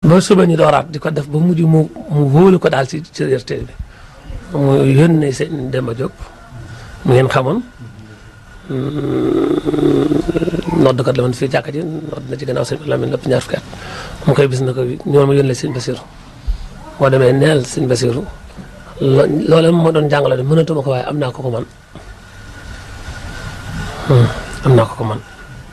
ba suba ñu dooraat di ko def ba mujj mu wóolu ko daal ci RT bi mu yónnee sëñ Demba Diop mu ngeen xamoon noddkat la man fii jàkka ji nodd na ci gannaaw sëñ Lamine lépp ñaar fukki at mu koy bis na ko ñoom ma yónnee sëñ Basiru boo demee neel sëñ Basiru loolu moo doon jàngale de mënatuma ko waaye am naa ko ko man am naa ko ko man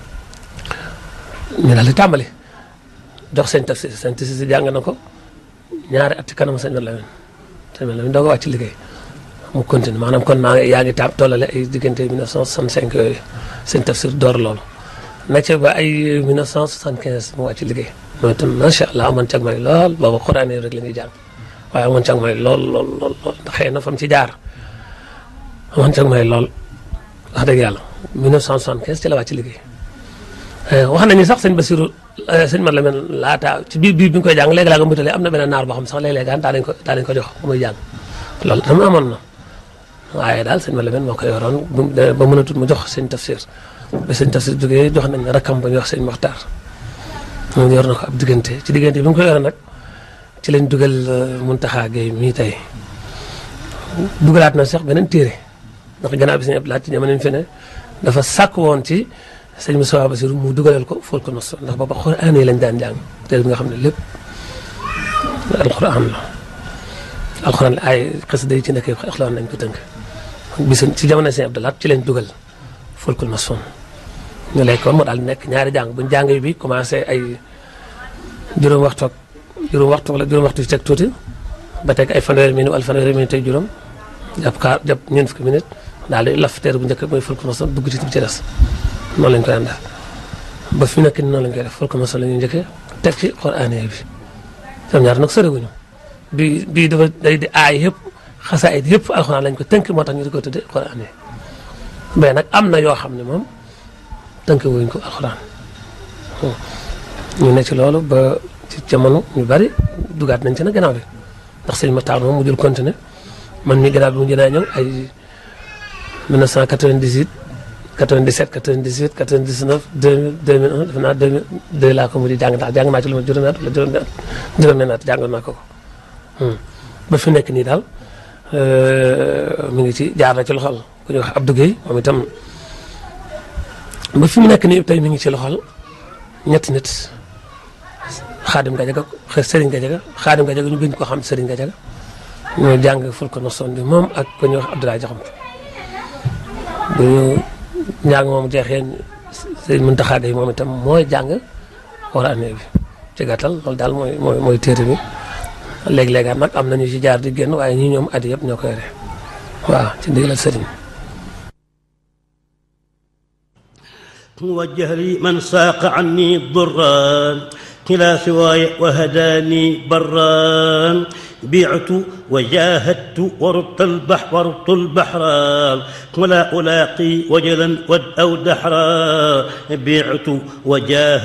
ñu daal di tàmbali jox sëñ Tafsir sëñ Tafsir si jàng na ko ñaari at ci kanam sëñ Lamine doo ko wàcc liggéey mu continue maanaam kon yaa ngi tollale ay diggante 1965 yooyu sëñ Tafsir door loolu na ca ba ay 1975 mu wàcc liggéey mooy itam macha allah amoon cag may lool booba xuraan rek la ñuy jàng waaye amoon cag may lool ndax xëy na fam ci jaar amoon cag may lool wax dëgg yàlla 1975 ci la wàcc liggéey wax nañu sax sëñ Basiru sëñ Mat Lamin laata ci biir bi ñu koy jàng léegi laa nga mbutale am na benn naar boo xam sax léeg-léeg daa dañ ko jox muy jàng loolu tam amoon na waaye daal sëñ Mat Lamin moo ko yoroon ba mën a tut mu jox sëñ Tafsir ba sëñ Tafsir jógee jox nañ rakkam ba ñu wax sëñ Moxtaar moom yor na ko ab diggante ci diggante bi mu ko yore nag ci lañ dugal Muntaxa Gay mii tey dugalaat na sax beneen téere ndax gannaaw bi sëñ Abdou Lahat ci jamono fi ne dafa sàkk woon ci sëñ Moussa Bassirou mu dugalal ko ful ko nos ndax booba xuraan yi lañ daan jàng téere bi nga xam ne lépp alxuraan la alxuraan la ay xasida yi ci nekk yëpp alxuraan lañ ko tënk bis ci jamono sëñ Abdou Lahat ci lañ dugal ful ko nos ñu lay ko moo daal nekk ñaari jàng buñ jàng bi commencé ay juróom waxtu wala juróom waxtu ci teg tuuti ba teg ay fanweeri minute wala fanweeri minute tey juróom jàpp ñeent fukki minute daal di laf teer bu njëkk mooy ful ko nos dugg ci ci des noonu lañ koy àndal ba fi mu nekk nii noonu lañ koy def ful ko nos la ñuy njëkkee teg ci xuraan bi ñoom ñaar nag soriwuñu bii dafa day di aay yëpp xasaayid yëpp alxuraan lañ ko tënk moo tax ñu di ko tuddee xuraan yi mais nag am na yoo xam ne moom tënk wuñ ko alxuraan ñu ne ci loolu ba ci jamono ñu bari dugaat nañ ci nag gannaaw bi ndax sëñ Matar moom mu jël continué man mii gannaaw bi mu jënaa ñëw ay 1998 97 98 99 2000 2001 defe naa 2002 laa ko mu di jàng ndax jàng naa ci lu ma juróomi at wala juróomi at jàng naa ko ba fi nekk nii daal mi ngi ci jaar na ci loxol ku ñuy wax Abdou Guèye moom itam ba fi mu nekk nii tey mi ngi ci loxol ñetti nit Xaadim Gajaga Serigne Gajaga Xaadim Gajaga ñu gën ko xam Serigne Gajaga ñoo jàng ful ko noson bi moom ak ku ñuy wax Abdoulaye Jaxam bu ñu njàng moom jeexee Sëriñ Muntaxa Gay moom itam mooy jàng xuraan bi ci gàttal loolu daal mooy téere bi léeg-léegaat nag am nañu ci jaar di génn waaye ñi ñoom at yëpp ñoo ko yore waaw ci ndigalal sëriñ وجه لي من ساق عني ضرا كلا سواي وهداني برا بعت وجاهدت ورط البحر ولا ألاقي وجلا أو دحرا بعت وجاهدت